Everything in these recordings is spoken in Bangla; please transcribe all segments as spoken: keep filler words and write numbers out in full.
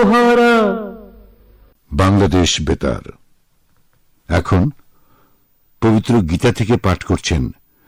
হারা। বাংলাদেশ বেতার এখন পবিত্র গীতা থেকে পাঠ করছেন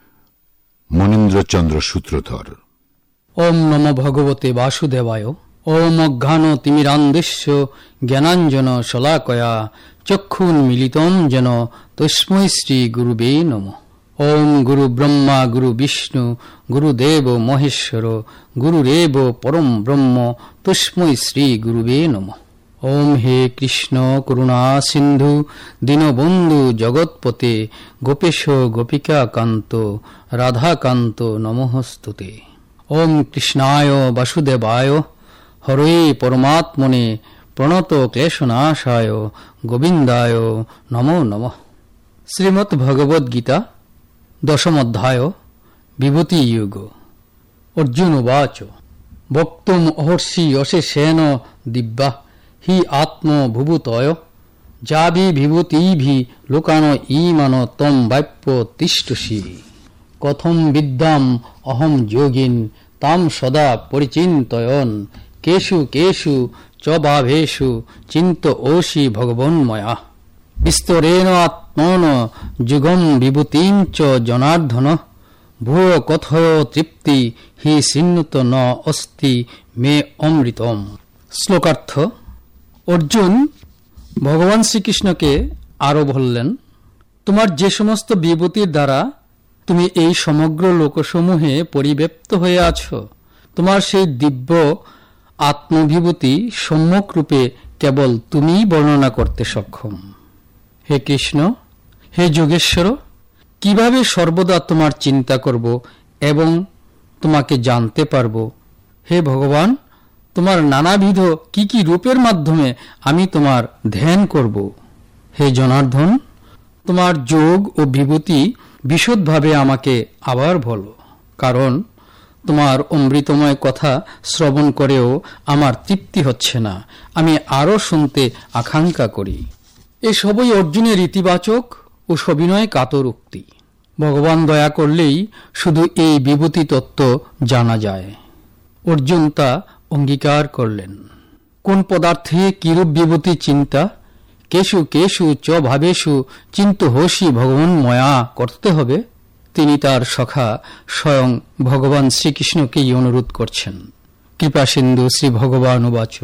মনীন্দ্রচন্দ্র সূত্রধর। ওম নমো ভগবতে বাসুদেবায়। ওম অজ্ঞান তিমিরান্ধস্য জ্ঞানাঞ্জন শলাকয়া চক্ষুন্মিলিতং যেন তস্मै শ্রী গুরুবে নমঃ। ওম গুরু ব্রহ্মা গুরু বিষ্ণু গুরুদেব মহেশ্বর গুরুরেব পরম ব্রহ্ম তস্मै শ্রী গুরুবে নমঃ। ওম হে কৃষ্ণ করুণা সিন্ধু দীনবন্ধু জগৎপতে গোপেশ গোপিকা কান্ত রাধাকান্ত নমঃস্তুতে। ওম কৃষ্ণায় বাসুদেবায় হরে পরমাত্মনে প্রণত ক্লেশনাশায় গোবিন্দায় নমো নমঃ। শ্রীমদ্ ভগবদ গীতা দশম অধ্যায় বিভূতি যোগ। অর্জুন উবাচ বক্তুম অহর্ষি অশেষেণ দিব্যা হি আত্ম ভুভুতয় যাভি বিভূতিভি লোকান ইমান তম বাপ্য তিষ্ঠসি। কথম বিদ্যাম অহম যোগিন তাম সদা পরিচিন্তয়ন কেষু কেষু চ ভাবেষু চিন্ত ওষি ভগবন্ময়া। বিস্তরেণ আত্মন যুগম বিভূতিং চ জনার্দন ভুয় কথয় তৃপ্তি হি সিন্নুত ন অস্তি মে অমৃতম। শ্লোকার্থ। অর্জুন ভগবান শ্রীকৃষ্ণকে আরো বললেন, তোমার যে সমস্ত বিভূতির দ্বারা তুমি এই সমগ্র লোকসমূহে পরিব্যাপ্ত হয়ে আছো, তোমার সেই দিব্য আত্মবিভূতি সম্যক রূপে কেবল তুমিই বর্ণনা করতে সক্ষম। হে কৃষ্ণ, হে যোগেশ্বর, কিভাবে সর্বদা তোমার চিন্তা করব এবং তোমাকে জানতে পারব? হে ভগবান, তোমার নানাবিধ কি কি রূপের মাধ্যমে আমি তোমার ধ্যান করব? হে জনার্দন, তোমার যোগ ও বিভূতি বিশদভাবে আমাকে আবার বলো, কারণ তোমার অমৃতময় কথা শ্রবণ করেও আমার তৃপ্তি হচ্ছে না, আমি আরও শুনতে আকাঙ্ক্ষা করি। এসবই অর্জুনের ইতিবাচক ও সবিনয় কাতর উক্তি। ভগবান দয়া করলেই শুধু এই বিভূতি তত্ত্ব জানা যায়। অর্জুন তা অঙ্গীকার করলেন। কোন পদার্থে কিরূপ বিভূতি চিন্তা, কেষু কেষু চ ভাবেষু চিন্ত হোসি ভগবান ময়া করতে হবে, তিনি তার সখা স্বয়ং ভগবান শ্রীকৃষ্ণকেই অনুরোধ করছেন। কৃপা সিন্ধু শ্রী ভগবান উবাচ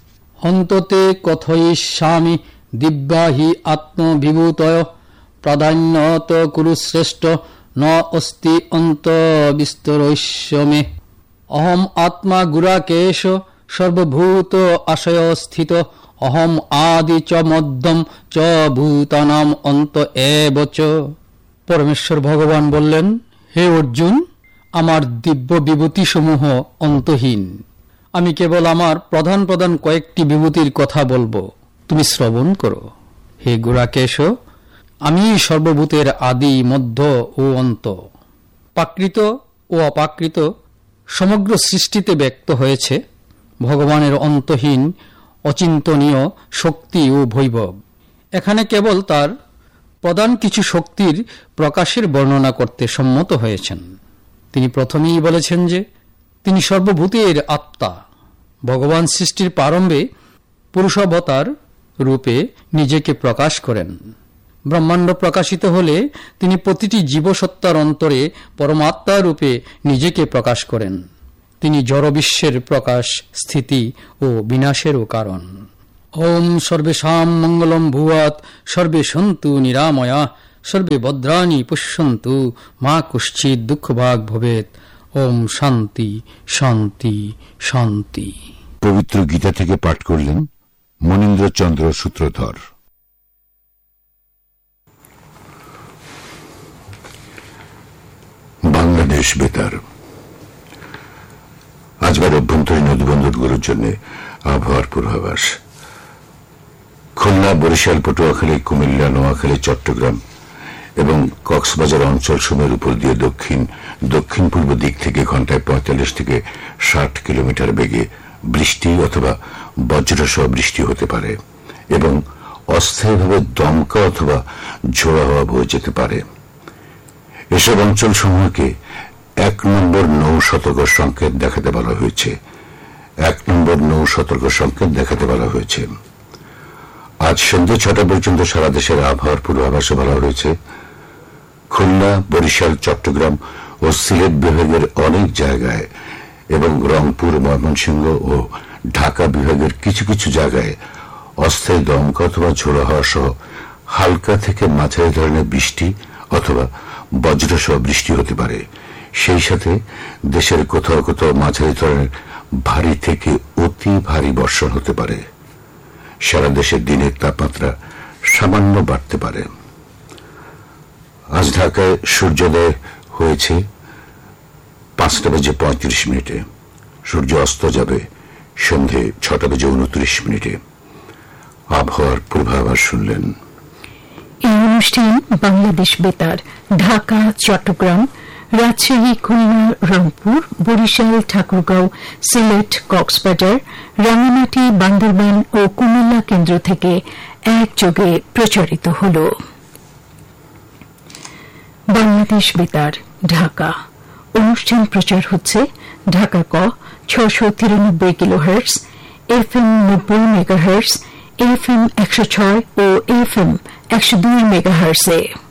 অন্ততে কথয়িষ্যামি দিব্যা হি আত্মবিভূতয় প্রাধান্যত কুরুশ্রেষ্ঠ ন অস্তি অন্ত বিস্তরৈষ্যমে। অহম আত্মা গুরাকেশ সর্বভূত আশয় স্থিত অহম আদি চ মধ্যম চ ভূতানাম অন্ত এব চ। পরমেশ্বর ভগবান বললেন, হে অর্জুন, আমার দিব্য বিভূতিসমূহ অন্তহীন। আমি কেবল আমার প্রধান প্রধান কয়েকটি বিভূতির কথা বলবো, তুমি শ্রবণ করো। হে গুরাকেশ, আমি সর্বভূতের আদি মধ্য ও অন্ত। প্রাকৃত ও অপ্রাকৃত সমগ্র সৃষ্টিতে ব্যক্ত হয়েছে ভগবানের অন্তহীন অচিন্তনীয় শক্তি ও বৈভব। এখানে কেবল তার প্রধান কিছু শক্তির প্রকাশের বর্ণনা করতে সম্মত হয়েছেন। তিনি প্রথমেই বলেছেন যে তিনি সর্বভূতের আত্মা। ভগবান সৃষ্টির প্রারম্ভে পুরুষাবতার রূপে নিজেকে প্রকাশ করেন। ব্রহ্মাণ্ড প্রকাশিত হলে তিনি প্রতিটি জীবসত্তার অন্তরে পরমাত্মা রূপে নিজেকে প্রকাশ করেন। তিনি জড়বিশ্বের প্রকাশ, স্থিতি ও বিনাশেরও কারণ। ওম সর্বেষাং মঙ্গলম ভূয়াৎ সর্বে সন্তু নিরাময়া সর্বে ভদ্রাণি পশ্যন্তু মা কশ্চিৎ দুঃখভাগ ভবেৎ। ওম শান্তি শান্তি শান্তি। পবিত্র গীতা থেকে পাঠ করলেন মনীন্দ্রচন্দ্র সূত্রধর। বাংলাদেশ বেতার। আজকের অভ্যন্তরীণ নদীবন্দরগুলোর জন্য আবহাওয়ার পূর্বাভাস। খুলনা, বরিশাল, পটুয়াখালী, কুমিল্লা, নোয়াখালী, চট্টগ্রাম এবং কক্সবাজার অঞ্চল সমূহের উপর দিয়ে দক্ষিণ দক্ষিণ পূর্ব দিক থেকে ঘন্টায় পঁয়তাল্লিশ থেকে ষাট কিলোমিটার বেগে বৃষ্টি অথবা বজ্রসহ বৃষ্টি হতে পারে এবং অস্থায়ীভাবে দমকা অথবা ঝোড়ো হাওয়া বয়ে যেতে পারে। এসব অঞ্চল সমূহকে এক নম্বর নৌ সতর্ক সংকেত দেখাতে বলা হয়েছে। এক নম্বর নৌ সতর্ক সংকেত দেখাতে বলা হয়েছে। আজ সন্ধ্যা ছটা পর্যন্ত সারা দেশের আবহাওয়ার পূর্বাভাসে বলা হয়েছে খুলনা, বরিশাল, চট্টগ্রাম ও সিলেট বিভাগের অনেক জায়গায় এবং রংপুর, ময়মনসিংহ ও ঢাকা বিভাগের কিছু কিছু জায়গায় অস্থায়ী দমকা অথবা ঝোড়ো হাওয়া সহ হালকা থেকে মাঝারি ধরনের বৃষ্টি অথবা বজ্রসহ বৃষ্টি হতে পারে। সেই সাথে দেশের কোথাও কোথাও মাঝারি ধরনের ভারী থেকে অতি ভারী বর্ষণ হতে পারে। সারা দেশের দিনের তাপমাত্রা সামান্য বাড়তে পারে। আজ ঢাকায় সূর্যোদয় হয়েছে পাঁচটা বেজে পঁয়ত্রিশ মিনিটে। সূর্য অস্ত যাবে সন্ধে ছটা বেজে উনত্রিশ মিনিটে। আবহাওয়ার পূর্বাভাস শুনলেন। এই অনুষ্ঠান বাংলাদেশ বেতার ঢাকা, চট্টগ্রাম, রাজশাহী, খুলনা, রংপুর, বরিশাল, ঠাকুরগাঁও, সিলেট, কক্সবাজার, রাঙ্গামাটি, বান্দরবান ও কুমিল্লা কেন্দ্র থেকে একযোগে প্রচারিত হল। বাংলাদেশ বেতার ঢাকা অনুষ্ঠান প্রচার হচ্ছে ঢাকা ক ছশো তিরানব্বই কিলোহার্টজ, এফ এম নব্বই মেগাহার্টজ, এফ এম একশো ছয় ও এফ এম একশো দুই মেগাহার্টজে।